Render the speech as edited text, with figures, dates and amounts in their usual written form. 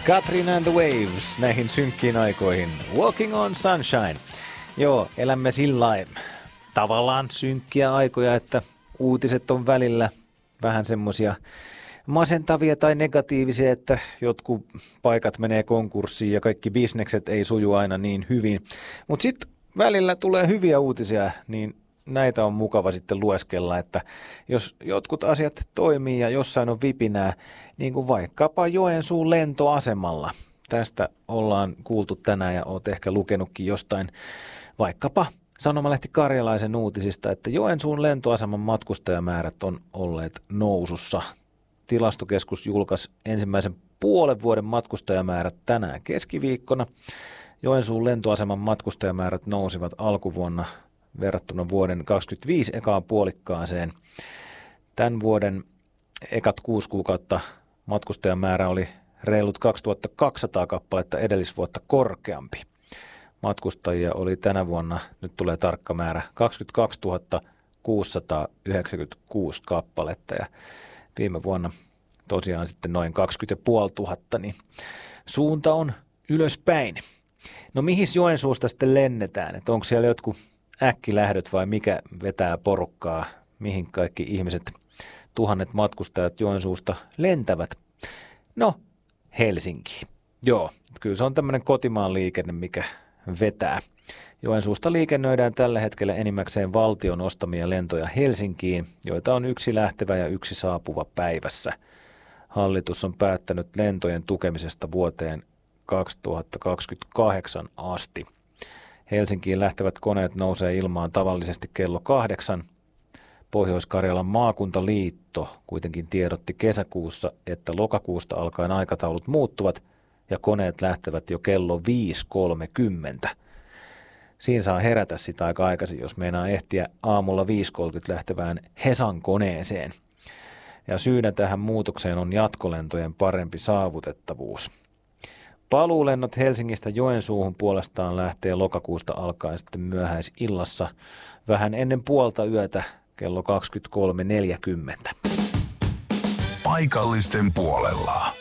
Katrina and the Waves näihin synkkiin aikoihin. Walking on Sunshine. Joo, elämme sillain tavallaan synkkiä aikoja, että uutiset on välillä vähän semmoisia masentavia tai negatiivisia, että jotkut paikat menee konkurssiin ja kaikki bisnekset ei suju aina niin hyvin. Mutta sitten välillä tulee hyviä uutisia, niin näitä on mukava sitten lueskella, että jos jotkut asiat toimii ja jossain on vipinää, niin kuin vaikkapa Joensuun lentoasemalla. Tästä ollaan kuultu tänään ja olet ehkä lukenutkin jostain vaikkapa Sanomalehti Karjalaisen uutisista, että Joensuun lentoaseman matkustajamäärät on olleet nousussa. Tilastokeskus julkaisi ensimmäisen puolen vuoden matkustajamäärät tänään keskiviikkona. Joensuun lentoaseman matkustajamäärät nousivat alkuvuonna verrattuna vuoden 2025 ekaan puolikkaaseen. Tämän vuoden ekat 6 kuukautta matkustajamäärä oli reilut 2200 kappaletta edellisvuotta korkeampi. Matkustajia oli tänä vuonna, nyt tulee tarkka määrä, 22 696 kappaletta ja viime vuonna tosiaan sitten noin 20 500, niin suunta on ylöspäin. No mihin Joensuusta sitten lennetään? Että onko siellä jotkut äkkilähdöt vai mikä vetää porukkaa? Mihin kaikki ihmiset, tuhannet matkustajat Joensuusta lentävät? No, Helsinkiin. Joo, kyllä se on tämmöinen kotimaan liikenne, mikä vetää. Joensuusta liikennöidään tällä hetkellä enimmäkseen valtion ostamia lentoja Helsinkiin, joita on 1 lähtevä ja 1 saapuva päivässä. Hallitus on päättänyt lentojen tukemisesta vuoteen 2028 asti. Helsinkiin lähtevät koneet nousee ilmaan tavallisesti kello 8. Pohjois-Karjalan maakuntaliitto kuitenkin tiedotti kesäkuussa, että lokakuusta alkaen aikataulut muuttuvat ja koneet lähtevät jo kello 5.30. Siinä saa herätä sitä aika aikaisin, jos meinaa ehtiä aamulla 5.30 lähtevään Hesan koneeseen. Ja syynä tähän muutokseen on jatkolentojen parempi saavutettavuus. Paluulennot Helsingistä Joensuuhun puolestaan lähtee lokakuusta alkaen sitten myöhäisillassa vähän ennen puolta yötä kello 23.40. Paikallisten puolella.